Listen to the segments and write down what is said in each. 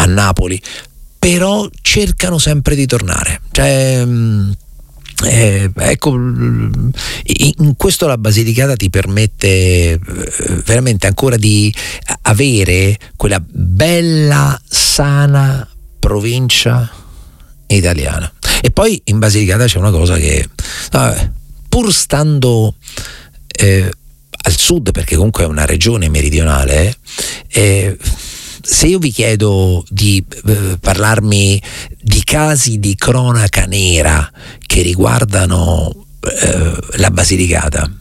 a Napoli, però cercano sempre di tornare. Cioè, ecco, in questo la Basilicata ti permette veramente ancora di avere quella bella, sana provincia italiana. E poi in Basilicata c'è una cosa che, pur stando al sud, perché comunque è una regione meridionale, se io vi chiedo di parlarmi di casi di cronaca nera che riguardano la Basilicata,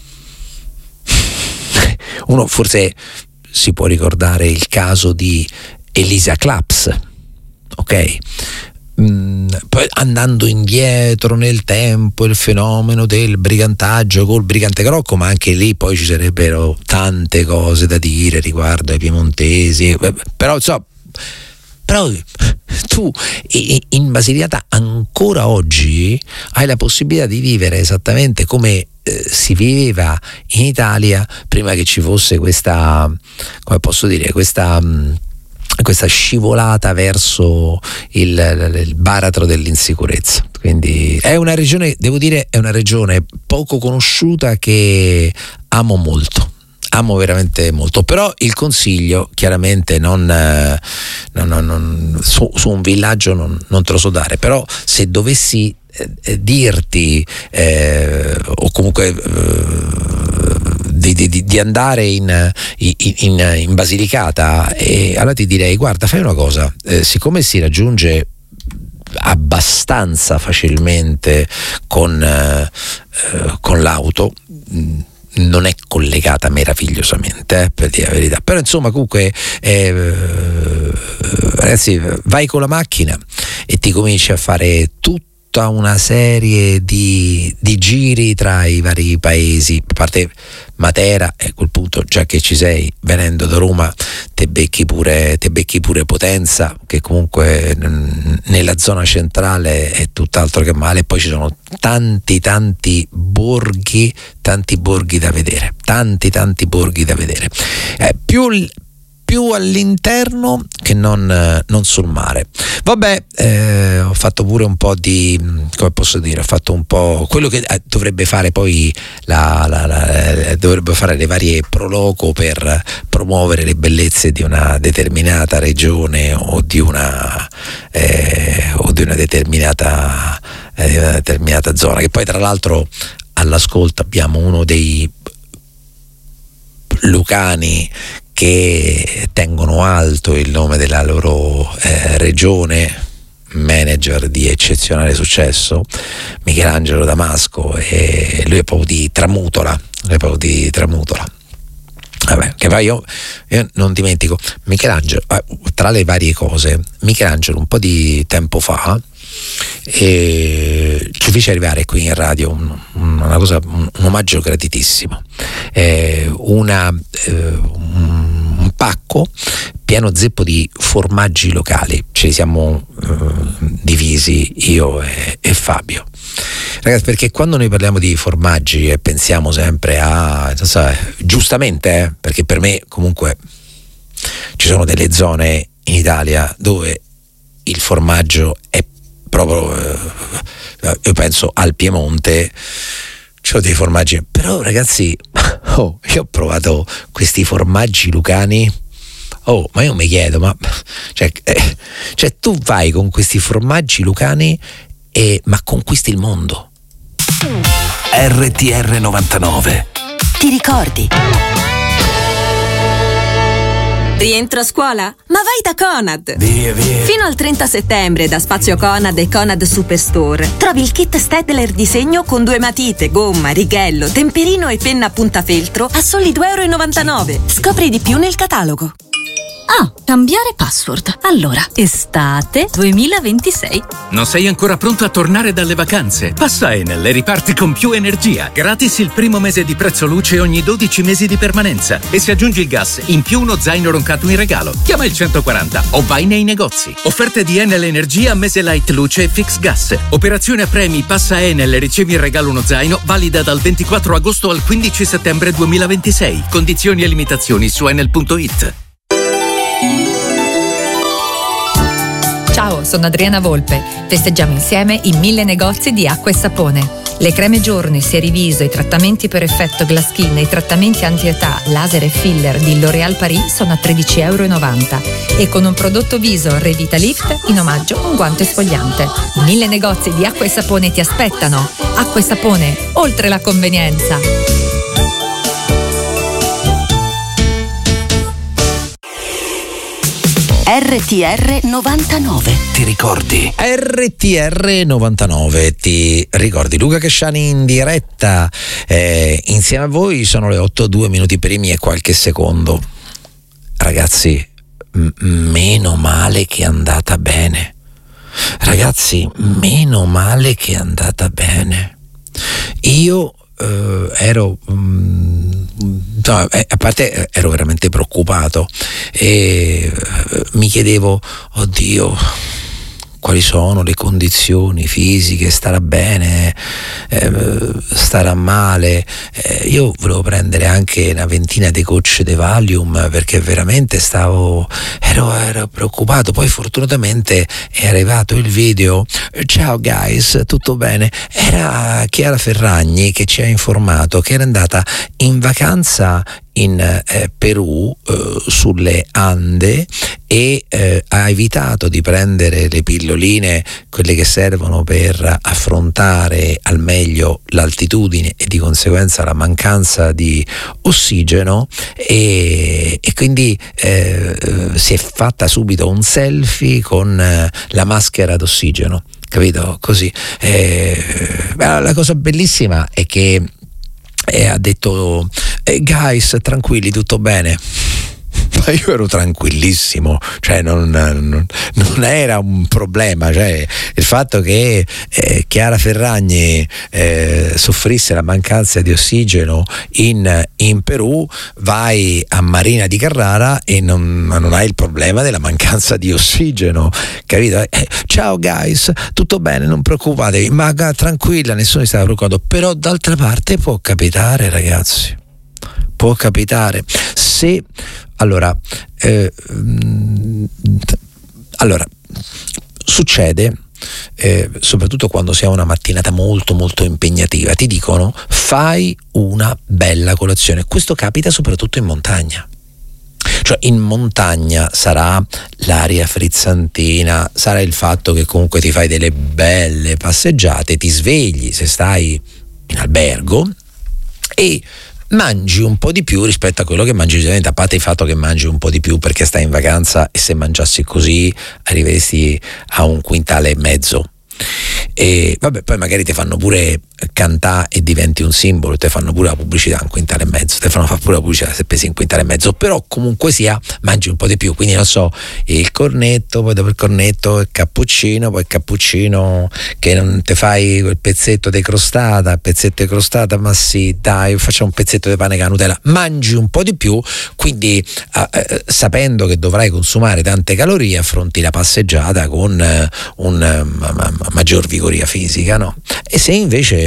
uno forse si può ricordare il caso di Elisa Claps, ok? Poi andando indietro nel tempo, il fenomeno del brigantaggio col brigante Crocco, ma anche lì poi ci sarebbero tante cose da dire riguardo ai piemontesi, però insomma, però tu in Basilicata ancora oggi hai la possibilità di vivere esattamente come si viveva in Italia prima che ci fosse questa, come posso dire, questa scivolata verso il baratro dell'insicurezza. Quindi è una regione, devo dire, è una regione poco conosciuta che amo molto. Amo veramente molto, però il consiglio chiaramente non su un villaggio non te lo so dare, però se dovessi dirti o comunque di andare in Basilicata, e allora ti direi: guarda, fai una cosa, siccome si raggiunge abbastanza facilmente con l'auto, non è collegata meravigliosamente, per dire la verità, però insomma comunque ragazzi, vai con la macchina e ti cominci a fare tutta una serie di giri tra i vari paesi, a parte Matera, e a quel punto, già che ci sei, venendo da Roma te becchi pure Potenza, che comunque nella zona centrale è tutt'altro che male. Poi ci sono tanti borghi da vedere, tanti borghi da vedere, più all'interno che non sul mare. Vabbè, ho fatto pure un po' di, come posso dire, ho fatto un po' quello che dovrebbe fare poi dovrebbe fare le varie proloco per promuovere le bellezze di una determinata regione o di una determinata zona, che poi tra l'altro all'ascolto abbiamo uno dei lucani che tengono alto il nome della loro regione, manager di eccezionale successo, Michelangelo Damasco, e lui è proprio di Tramutola. Vabbè, che poi io non dimentico Michelangelo, tra le varie cose, Michelangelo un po' di tempo fa ci fece arrivare qui in radio una cosa, un omaggio gratitissimo, un pacco pieno zeppo di formaggi locali. Ce li siamo divisi io e Fabio, ragazzi, perché quando noi parliamo di formaggi e pensiamo sempre a, giustamente, perché per me comunque ci sono delle zone in Italia dove il formaggio è proprio, io penso al Piemonte, c'ho dei formaggi, però ragazzi, io ho provato questi formaggi lucani, ma io mi chiedo, ma cioè tu vai con questi formaggi lucani ma conquisti il mondo. RTR 99. Ti ricordi? Rientro a scuola? Ma vai da Conad! Via. Fino al 30 settembre da Spazio Conad e Conad Superstore trovi il kit Stedler disegno con 2 matite, gomma, righello, temperino e penna a puntafeltro a soli €2,99. Scopri di più nel catalogo. Cambiare password. Allora, estate 2026. Non sei ancora pronto a tornare dalle vacanze? Passa a Enel e riparti con più energia. Gratis il primo mese di prezzo luce ogni 12 mesi di permanenza. E se aggiungi il gas, in più uno zaino roncato in regalo. Chiama il 140 o vai nei negozi. Offerte di Enel Energia, mese light luce e fix gas. Operazione a premi, passa a Enel e ricevi in regalo uno zaino, valida dal 24 agosto al 15 settembre 2026. Condizioni e limitazioni su enel.it. Ciao, sono Adriana Volpe. Festeggiamo insieme i 1000 negozi di acqua e sapone. Le creme giorni, serie viso, i trattamenti per effetto glass skin e i trattamenti anti-età, laser e filler di L'Oréal Paris sono a €13,90 e con un prodotto viso Revita Lift in omaggio un guanto esfoliante. 1000 negozi di acqua e sapone ti aspettano. Acqua e sapone, oltre la convenienza. RTR 99. Ti ricordi? RTR 99, ti ricordi? Luca Casciani in diretta insieme a voi. Sono le 8:02 minuti primi e qualche secondo. Ragazzi, meno male che è andata bene. Ragazzi, meno male che è andata bene. Io ero a parte ero veramente preoccupato e mi chiedevo, oddio, quali sono le condizioni fisiche, starà bene, starà male. Io volevo prendere anche una ventina di gocce di Valium perché veramente ero preoccupato. Poi fortunatamente è arrivato il video. Ciao guys, tutto bene? Era Chiara Ferragni che ci ha informato che era andata in vacanza in Perù, sulle Ande, e ha evitato di prendere le pilloline, quelle che servono per affrontare al meglio l'altitudine e di conseguenza la mancanza di ossigeno, e quindi si è fatta subito un selfie con la maschera d'ossigeno, capito? Così. La cosa bellissima è che ha detto guys, tranquilli, tutto bene. Ma io ero tranquillissimo, cioè non era un problema, cioè il fatto che Chiara Ferragni soffrisse la mancanza di ossigeno in Perù, vai a Marina di Carrara e non hai il problema della mancanza di ossigeno, capito? Ciao guys, tutto bene, non preoccupatevi, ma tranquilla, nessuno si stava preoccupando. Però d'altra parte può capitare, ragazzi, può capitare. Se allora succede, soprattutto quando si ha una mattinata molto molto impegnativa, ti dicono fai una bella colazione. Questo capita soprattutto in montagna. Cioè in montagna sarà l'aria frizzantina, sarà il fatto che comunque ti fai delle belle passeggiate, ti svegli se stai in albergo e mangi un po' di più rispetto a quello che mangi generalmente, a parte il fatto che mangi un po' di più perché stai in vacanza, e se mangiassi così arriveresti a 1,5 quintali. E vabbè, poi magari ti fanno pure cantare e diventi un simbolo, ti fanno pure la pubblicità 1,5 quintali, ti fanno fare pure la pubblicità se pesi 1,5 quintali, però comunque sia mangi un po' di più, quindi non so, il cornetto, poi dopo il cornetto il cappuccino, poi il cappuccino che non ti fai quel pezzetto di crostata, ma sì dai, facciamo un pezzetto di pane con la Nutella, mangi un po' di più, quindi sapendo che dovrai consumare tante calorie affronti la passeggiata con maggior vigoria fisica, no? E se invece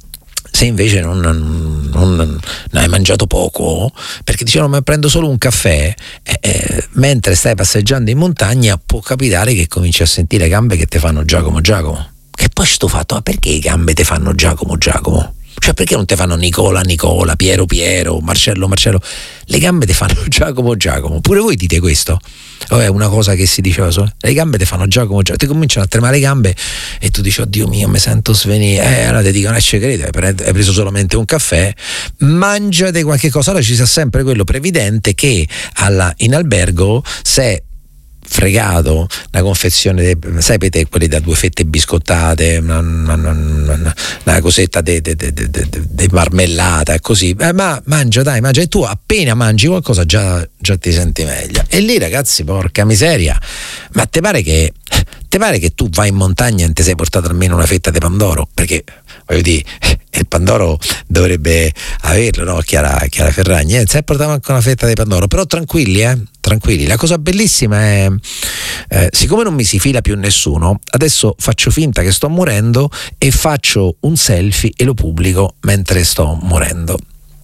non hai mangiato poco, perché dicevano ma prendo solo un caffè, mentre stai passeggiando in montagna può capitare che cominci a sentire le gambe che ti fanno Giacomo, che poi sto fatto, ma perché le gambe ti fanno Giacomo? Cioè perché non ti fanno Nicola, Piero, Marcello? Le gambe ti fanno Giacomo. Pure voi dite questo? O è una cosa che si diceva solo? Le gambe ti fanno Giacomo. Ti cominciano a tremare le gambe e tu dici oddio mio, mi sento svenire. Allora ti dicono ci credo, hai preso solamente un caffè, mangiate qualche cosa. Allora ci sia sempre quello previdente che in albergo, se fregato una confezione sapete, quelli da 2 fette biscottate, una cosetta di marmellata e così, ma mangia, e tu appena mangi qualcosa già ti senti meglio. E lì, ragazzi, porca miseria, ma te pare che tu vai in montagna e ti sei portato almeno una fetta di pandoro? Perché voglio dire, il pandoro dovrebbe averlo, no? Chiara Ferragni, si è portato anche una fetta di pandoro, però tranquilli. La cosa bellissima è siccome non mi si fila più nessuno, adesso faccio finta che sto morendo e faccio un selfie e lo pubblico mentre sto morendo.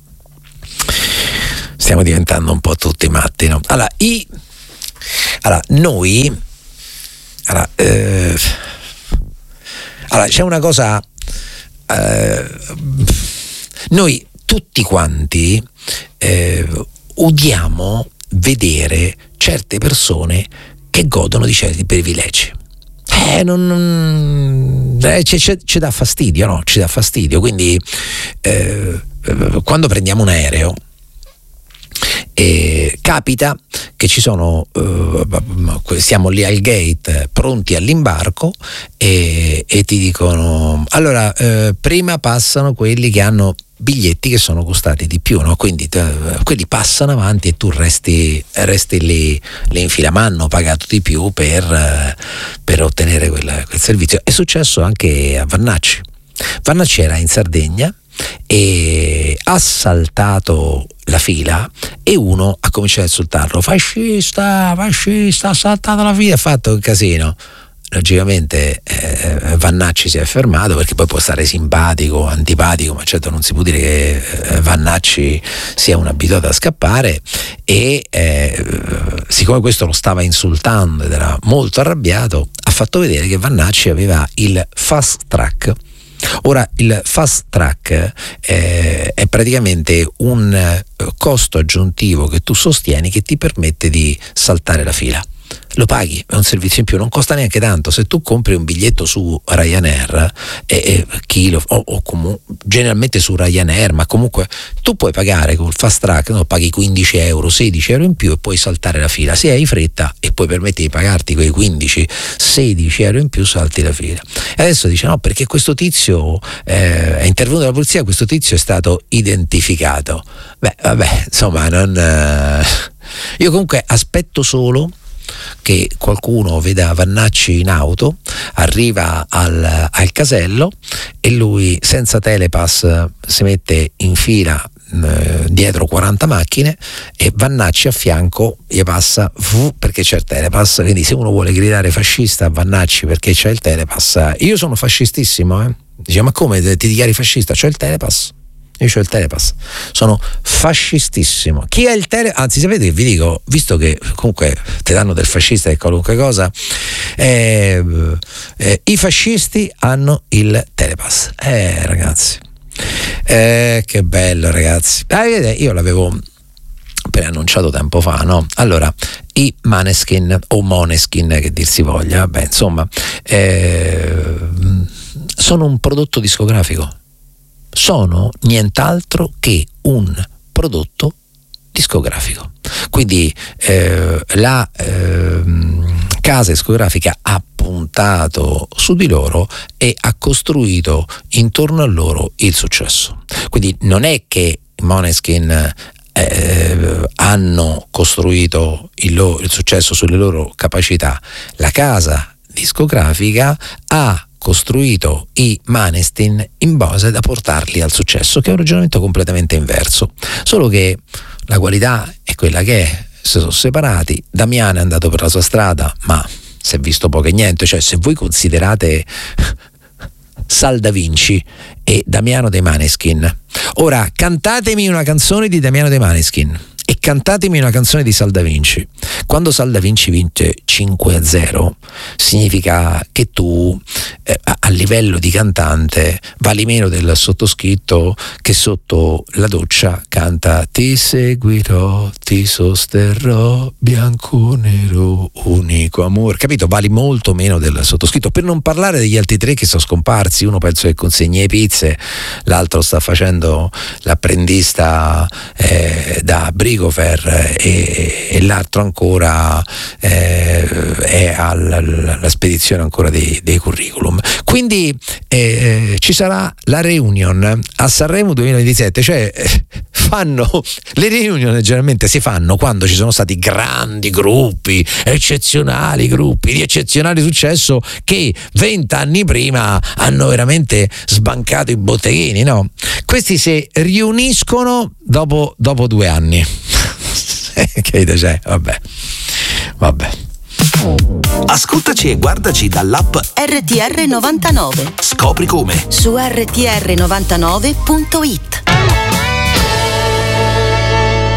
Stiamo diventando un po' tutti matti, no? Allora, noi Allora, c'è una cosa, noi tutti quanti odiamo vedere certe persone che godono di certi privilegi. Ci dà fastidio, no? Ci dà fastidio. Quindi quando prendiamo un aereo, capita che ci sono, siamo lì al gate pronti all'imbarco e ti dicono: allora, prima passano quelli che hanno biglietti che sono costati di più, no? Quindi quelli passano avanti e tu resti lì in fila, ma hanno pagato di più per ottenere quel servizio. È successo anche a Vannacci. Vannacci era in Sardegna e ha saltato la fila e uno ha cominciato a insultarlo: fascista, ha saltato la fila, ha fatto un casino. Logicamente Vannacci si è fermato, perché poi può stare simpatico, antipatico, ma certo non si può dire che Vannacci sia un abituato a scappare, e siccome questo lo stava insultando ed era molto arrabbiato, ha fatto vedere che Vannacci aveva il fast track. Ora, il fast track è praticamente un costo aggiuntivo che tu sostieni che ti permette di saltare la fila. Lo paghi, è un servizio in più, non costa neanche tanto. Se tu compri un biglietto su Ryanair o generalmente su Ryanair, ma comunque tu puoi pagare col fast track, no? Paghi 15 euro, 16 euro in più e puoi saltare la fila. Se hai fretta e poi permetti di pagarti quei 15, 16 euro in più, salti la fila. E adesso dice: no, perché questo tizio è intervenuto la polizia, questo tizio è stato identificato. Vabbè, insomma, io comunque aspetto solo che qualcuno veda Vannacci in auto, arriva al casello e lui senza telepass si mette in fila dietro 40 macchine e Vannacci a fianco gli passa perché c'è il telepass. Quindi se uno vuole gridare fascista a Vannacci perché c'è il telepass, io sono fascistissimo, dice: ma come ti dichiari fascista? C'ho il telepass. Io c'ho il telepass, sono fascistissimo. Chi ha il telepass? Anzi, sapete che vi dico, visto che comunque ti danno del fascista e qualunque cosa, i fascisti hanno il telepass. Ragazzi, che bello, ragazzi. Vedete, io l'avevo preannunciato tempo fa, no? Allora, i Maneskin o Moneskin, che dir si voglia, vabbè, insomma, sono un prodotto discografico. Sono nient'altro che un prodotto discografico. Quindi la casa discografica ha puntato su di loro e ha costruito intorno a loro il successo. Quindi non è che Måneskin hanno costruito il successo sulle loro capacità, la casa discografica ha costruito i Måneskin in base da portarli al successo, che è un ragionamento completamente inverso, solo che la qualità è quella che è. Si sono separati, Damiano è andato per la sua strada, ma si è visto poco e niente. Cioè, se voi considerate Sal Da Vinci e Damiano dei Måneskin, ora cantatemi una canzone di Damiano dei Måneskin e cantatemi una canzone di Sal Da Vinci. Quando Sal Da Vinci vince 5-0 significa che tu a livello di cantante vali meno del sottoscritto, che sotto la doccia canta: ti seguirò, ti sosterrò, bianco nero, unico amore. Capito? Vali molto meno del sottoscritto, per non parlare degli altri tre che sono scomparsi. Uno penso che consegni le pizze, l'altro sta facendo l'apprendista da Brigofer e l'altro ancora è alla spedizione ancora dei curriculum. Quindi ci sarà la reunion a Sanremo 2027, cioè le reunion generalmente si fanno quando ci sono stati grandi gruppi, eccezionali gruppi di eccezionale successo che 20 anni prima hanno veramente sbancato i botteghini, no? Questi si riuniscono dopo 2 anni. Capite? Cioè, vabbè. Ascoltaci e guardaci dall'app RTR 99. Scopri come Su rtr99.it.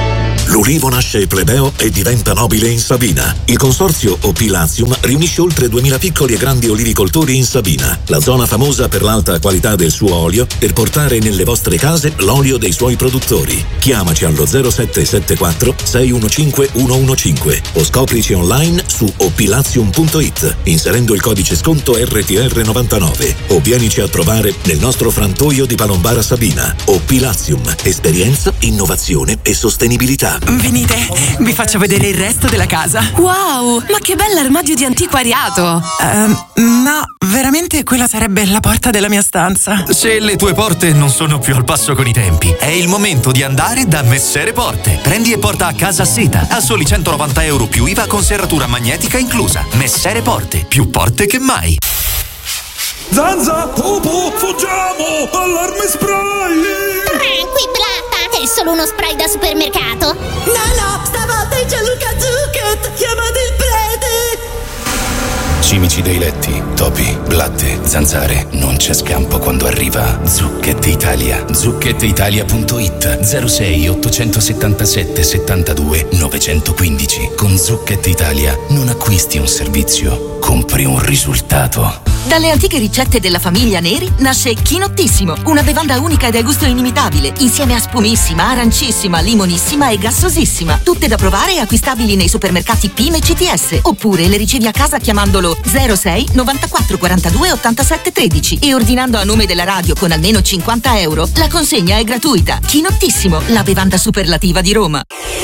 L'ulivo nasce plebeo e diventa nobile in Sabina. Il consorzio Opilazium riunisce oltre 2000 piccoli e grandi olivicoltori in Sabina, la zona famosa per l'alta qualità del suo olio, per portare nelle vostre case l'olio dei suoi produttori. Chiamaci allo 0774 615 115 o scoprici online su opilazium.it inserendo il codice sconto RTR99 o vienici a trovare nel nostro frantoio di Palombara Sabina. Opilazium, esperienza, innovazione e sostenibilità. Venite, vi faccio vedere il resto della casa. Wow, ma che bell'armadio di antiquariato! No, veramente quella sarebbe la porta della mia stanza. Se le tue porte non sono più al passo con i tempi, è il momento di andare da Messere Porte. Prendi e porta a casa seta a soli €190 più IVA con serratura magnetica inclusa. Messere Porte, più porte che mai. Zanza, topo, fuggiamo! Allarme spray! Tranquillata, è solo uno spray da supermercato. No, stavolta è Gianluca Zucchet! Chiamate il prete! Cimici dei letti, topi, blatte, zanzare, non c'è scampo quando arriva Zucchet Italia. ZucchetItalia.it 06 877 72 915. Con Zucchet Italia non acquisti un servizio, compri un risultato. Dalle antiche ricette della famiglia Neri nasce Chinottissimo, una bevanda unica ed a gusto inimitabile, insieme a spumissima, arancissima, limonissima e gassosissima. Tutte da provare e acquistabili nei supermercati PIM e CTS, oppure le ricevi a casa chiamandolo 06 94 42 87 13 e ordinando a nome della radio con almeno €50. La consegna è gratuita. Chinottissimo, la bevanda superlativa di Roma.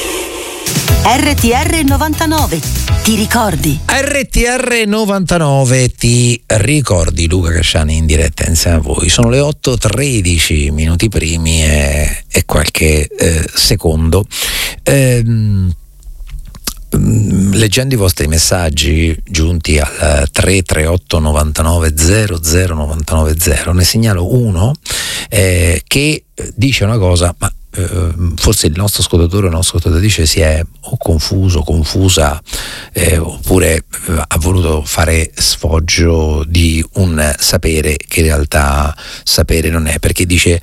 RTR 99, ti ricordi? RTR 99, ti ricordi? Luca Casciani in diretta insieme a voi. Sono le 8:13 minuti primi e qualche secondo. Leggendo i vostri messaggi giunti al 338 99 00 990, ne segnalo uno che dice una cosa, ma forse il nostro ascoltatore o la nostra ascoltatrice si è o confusa oppure ha voluto fare sfoggio di un sapere che in realtà sapere non è, perché dice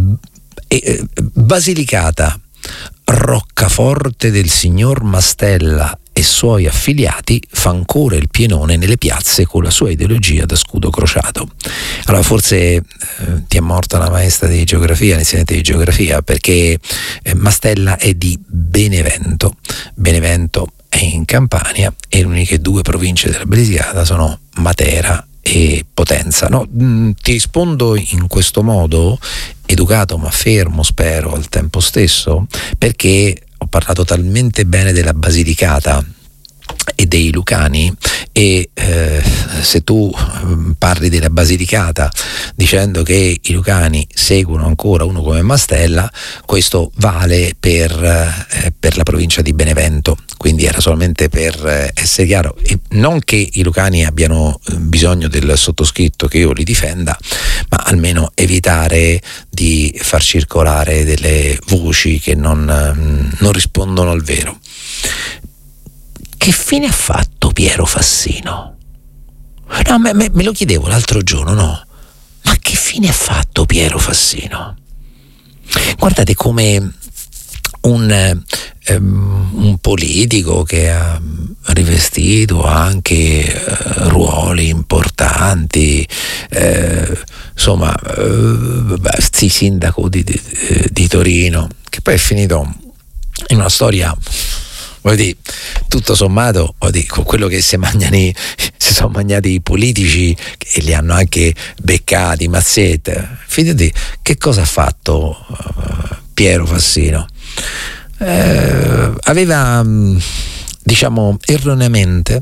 Basilicata, roccaforte del signor Mastella e suoi affiliati, fa ancora il pienone nelle piazze con la sua ideologia da scudo crociato. Allora forse ti è morta la maestra di geografia, l'insegnante di geografia, perché Mastella è di Benevento. Benevento è in Campania e le uniche due province della Basilicata sono Matera e Potenza. No, ti rispondo in questo modo, educato ma fermo, spero al tempo stesso, perché ho parlato talmente bene della Basilicata e dei Lucani e se tu parli della Basilicata dicendo che i Lucani seguono ancora uno come Mastella, questo vale per la provincia di Benevento, quindi era solamente per essere chiaro, e non che i Lucani abbiano bisogno del sottoscritto che io li difenda, ma almeno evitare di far circolare delle voci che non rispondono al vero. Che fine ha fatto Piero Fassino? No, me lo chiedevo l'altro giorno, no? Ma che fine ha fatto Piero Fassino? Guardate come un politico che ha rivestito anche ruoli importanti, sindaco di Torino, che poi è finito in una storia, tutto sommato, con quello che si sono mangiati i politici e li hanno anche beccati, Mazzetta. Fidati, che cosa ha fatto Piero Fassino? Aveva, erroneamente,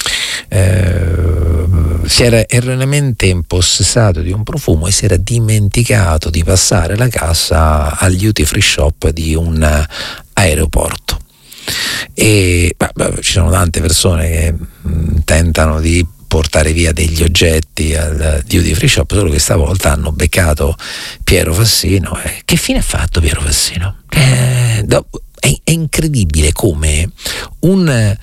si era erroneamente impossessato di un profumo e si era dimenticato di passare la cassa al duty free shop di un aeroporto. E ci sono tante persone che tentano di portare via degli oggetti al duty free shop, solo che stavolta hanno beccato Piero Fassino. Che fine ha fatto Piero Fassino? È incredibile come un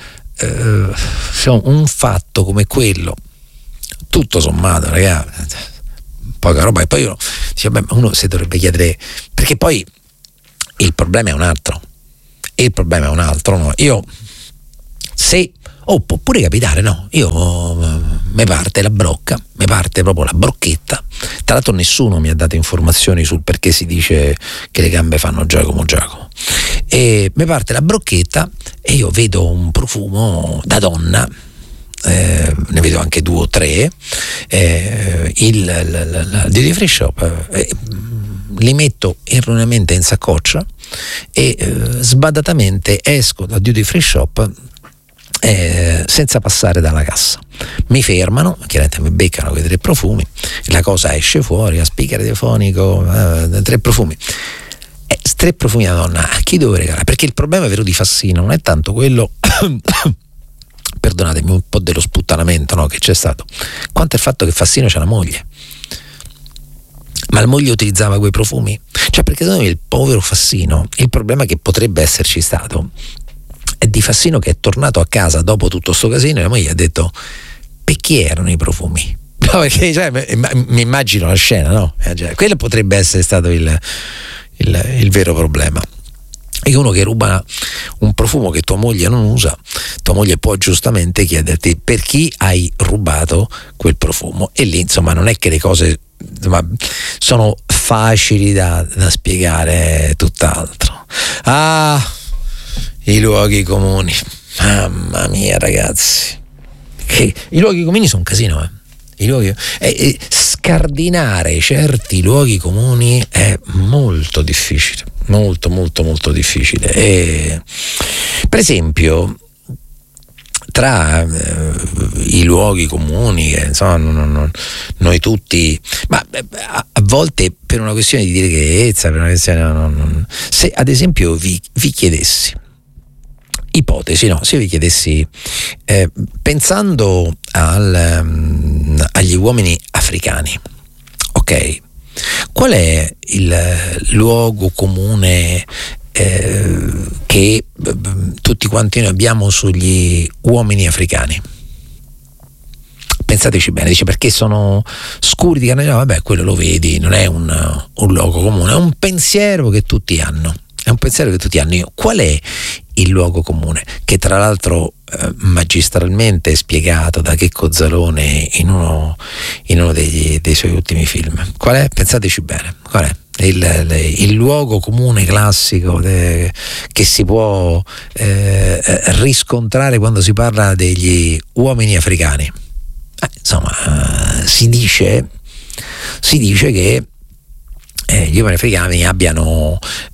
fatto come quello, tutto sommato, ragazzi, poca roba, e poi uno si dovrebbe chiedere, perché poi il problema è un altro. E il problema è un altro, no? Io, se può pure capitare, no? Mi parte la brocca, mi parte proprio la brocchetta. Tra l'altro nessuno mi ha dato informazioni sul perché si dice che le gambe fanno Giacomo. E mi parte la brocchetta e io vedo un profumo da donna, ne vedo anche 2 o 3, il duty free shop, li metto erroneamente in saccoccia e sbadatamente esco dal duty free shop senza passare dalla cassa. Mi fermano, chiaramente mi beccano quei 3 profumi, la cosa esce fuori a speaker radiofonico, 3 profumi. 3 profumi da donna, a chi devo regalare? Perché il problema vero di Fassino non è tanto quello perdonatemi, un po' dello sputtanamento, no, che c'è stato, quanto il fatto che Fassino c'ha una moglie. Ma la moglie utilizzava quei profumi? Cioè, perché secondo me il povero Fassino, il problema che potrebbe esserci stato è di Fassino che è tornato a casa dopo tutto sto casino e la moglie ha detto: per chi erano i profumi? No, perché cioè, mi immagino la scena, no? Cioè, quello potrebbe essere stato il vero problema. E uno che ruba un profumo che tua moglie non usa, tua moglie può giustamente chiederti per chi hai rubato quel profumo, e lì insomma non è che le cose sono facili da spiegare, tutt'altro. I luoghi comuni, mamma mia ragazzi, che i luoghi comuni sono un casino, scardinare certi luoghi comuni è molto difficile, molto difficile. E, per esempio, tra i luoghi comuni che insomma noi tutti, ma a volte per una questione di direttezza, per una questione se ad esempio vi chiedessi, ipotesi, no? Se vi chiedessi, pensando agli uomini africani, ok, qual è il luogo comune che tutti quanti noi abbiamo sugli uomini africani? Pensateci bene, dice perché sono scuri di carne, no, vabbè, quello lo vedi, non è un luogo comune, è un pensiero che tutti hanno. Qual è il luogo comune? Che tra l'altro magistralmente spiegato da Checco Zalone in uno dei suoi ultimi film. Qual è? Pensateci bene. Qual è? Il luogo comune classico che si può riscontrare quando si parla degli uomini africani. Si dice che gli uomini africani abbiano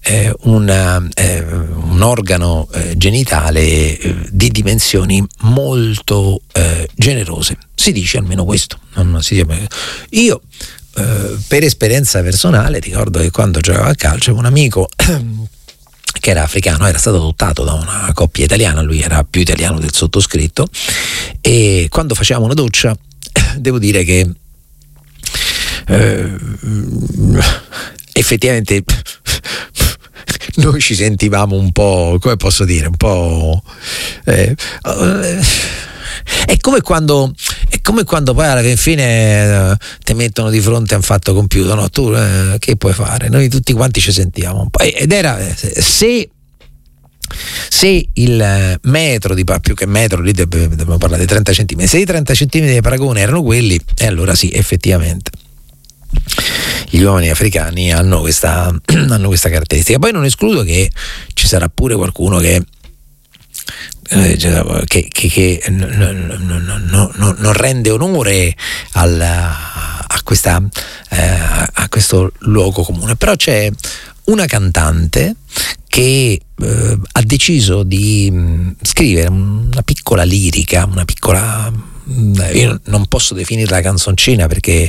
un organo genitale di dimensioni molto generose. Si dice almeno questo. Io per esperienza personale ricordo che quando giocavo a calcio un amico che era africano, era stato adottato da una coppia italiana, lui era più italiano del sottoscritto, e quando facevamo una doccia devo dire che effettivamente noi ci sentivamo un po', come posso dire, un po' è come quando poi alla ti mettono di fronte a un fatto compiuto, no? Tu che puoi fare? Noi tutti quanti ci sentivamo un po', ed era se il metro più che metro, lì dobbiamo parlare di 30 centimetri, se i 30 centimetri di paragone erano quelli, e allora sì, effettivamente gli uomini africani hanno questa caratteristica. Poi non escludo che ci sarà pure qualcuno che non rende onore a questo luogo comune. Però c'è una cantante che ha deciso di scrivere una piccola lirica, io non posso definirla canzoncina perché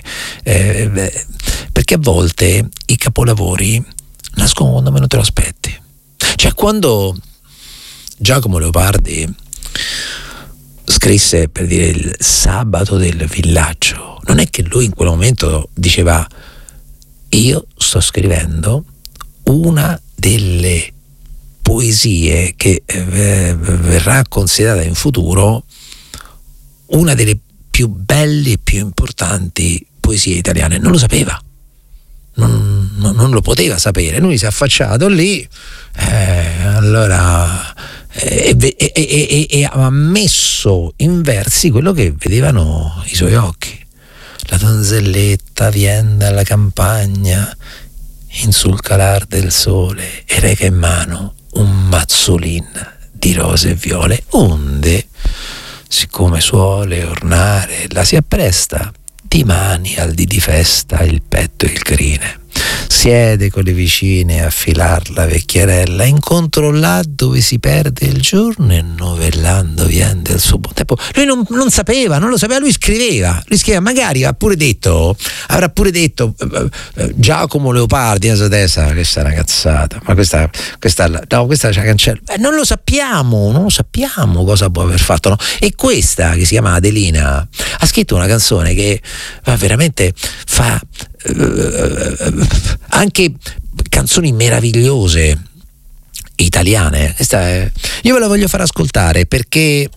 a volte i capolavori nascono quando meno te lo aspetti. Cioè, quando Giacomo Leopardi scrisse, per dire, il Sabato del villaggio, non è che lui in quel momento diceva: io sto scrivendo una delle poesie che verrà considerata in futuro una delle più belle e più importanti poesie italiane. Non lo sapeva, non non lo poteva sapere. Lui si è affacciato lì, allora ha messo in versi quello che vedevano i suoi occhi. La donzelletta vien dalla campagna in sul calar del sole e reca in mano un mazzolin di rose e viole, onde, siccome suole ornare, la si appresta di mani al di festa il petto e il crine. Siede con le vicine a filar la vecchierella, incontro là dove si perde il giorno e novellando vien del suo buon tempo. Lui non lo sapeva, lui scriveva, magari avrà pure detto Giacomo Leopardi, questa è una cazzata, ma questa c'è cancello. Non lo sappiamo cosa può aver fatto, no? E questa, che si chiama Adelina, ha scritto una canzone che veramente fa anche canzoni meravigliose italiane. Io ve la voglio far ascoltare perché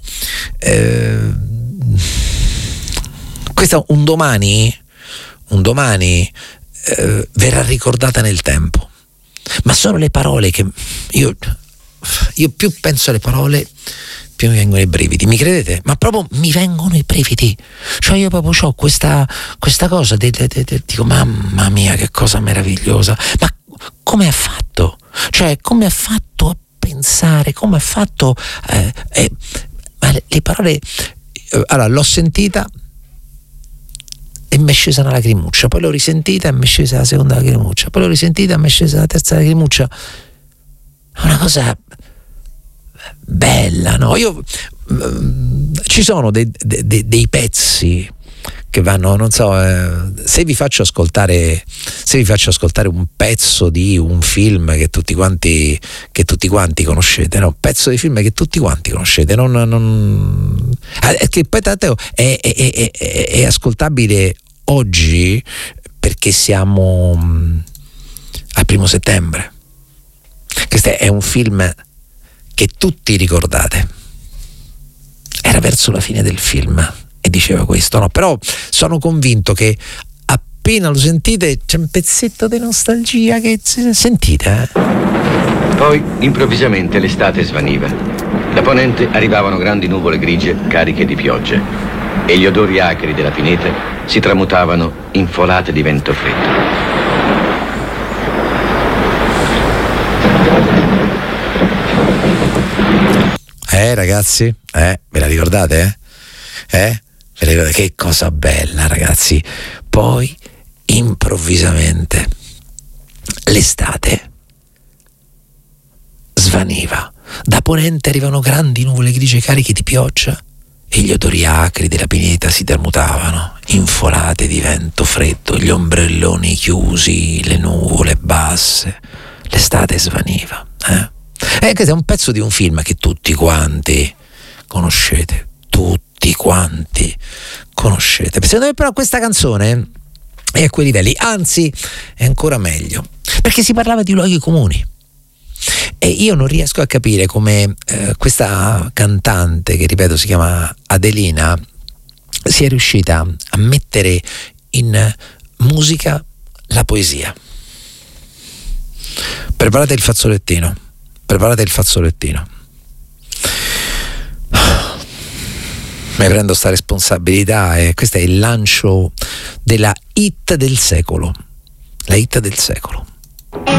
questa un domani verrà ricordata nel tempo, ma sono le parole che io più penso alle parole più mi vengono i brividi, mi credete? Ma proprio mi vengono i brividi, cioè io proprio ho questa cosa dico mamma mia che cosa meravigliosa, ma come ha fatto? Cioè come ha fatto a pensare, come ha fatto ma le parole, allora l'ho sentita e mi è scesa una lacrimuccia, poi l'ho risentita e mi è scesa la seconda lacrimuccia, poi l'ho risentita e mi è scesa la terza lacrimuccia. È una cosa bella, no? Ci sono dei pezzi che vanno, non so, se vi faccio ascoltare un pezzo di un film che tutti quanti conoscete, no? Pezzo di film che tutti quanti conoscete, che poi tanto è ascoltabile oggi perché siamo al 1° settembre. Questo è un film che tutti ricordate. Era verso la fine del film e diceva questo, no? Però sono convinto che appena lo sentite c'è un pezzetto di nostalgia che sentite. Poi improvvisamente l'estate svaniva. Da ponente arrivavano grandi nuvole grigie cariche di pioggia e gli odori acri della pineta si tramutavano in folate di vento freddo. Ragazzi, ve la ricordate? Ve la ricordate? Che cosa bella, ragazzi. Poi improvvisamente l'estate svaniva. Da ponente arrivano grandi nuvole grigie cariche di pioggia e gli odori acri della pineta si tramutavano in folate di vento freddo, gli ombrelloni chiusi, le nuvole basse. L'estate svaniva. Questo è un pezzo di un film che tutti quanti conoscete. Secondo me però questa canzone è a quei livelli, anzi è ancora meglio, perché si parlava di luoghi comuni e io non riesco a capire come questa cantante, che ripeto si chiama Adelina, sia riuscita a mettere in musica la poesia. Preparate il fazzolettino. Mi prendo sta responsabilità e questo è il lancio della hit del secolo. La hit del secolo.